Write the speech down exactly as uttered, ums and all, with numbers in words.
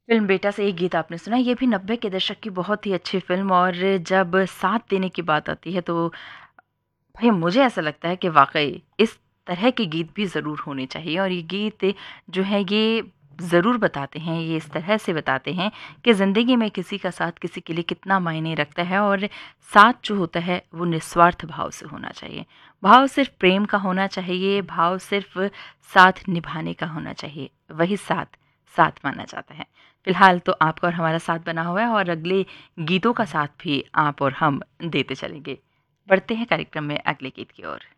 Film बेटा से एक गीत आपने सुना, ये भी नब्बे के दशक की बहुत ही अच्छी फ़िल्म और जब साथ देने की बात आती है तो भई मुझे ऐसा लगता है कि वाक़ई इस तरह के गीत भी ज़रूर होने चाहिए और ये गीत जो है ये ज़रूर बताते हैं, ये इस तरह से बताते हैं कि ज़िंदगी में किसी का साथ किसी के लिए कितना मायने रखता है और साथ जो होता है वो निस्वार्थ भाव से होना चाहिए। भाव सिर्फ़ प्रेम का होना चाहिए, भाव सिर्फ़ साथ निभाने का होना चाहिए, वही साथ, साथ माना जाता है। फ़िलहाल तो आपका और हमारा साथ बना हुआ है और अगले गीतों का साथ भी आप और हम देते चलेंगे। बढ़ते हैं कार्यक्रम में अगले गीत की ओर।